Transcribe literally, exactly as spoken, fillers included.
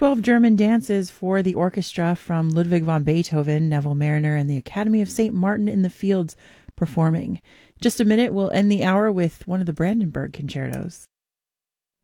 twelve German dances for the orchestra from Ludwig van Beethoven, Neville Marriner, and the Academy of Saint Martin in the Fields performing. Just a minute, we'll end the hour with one of the Brandenburg concertos.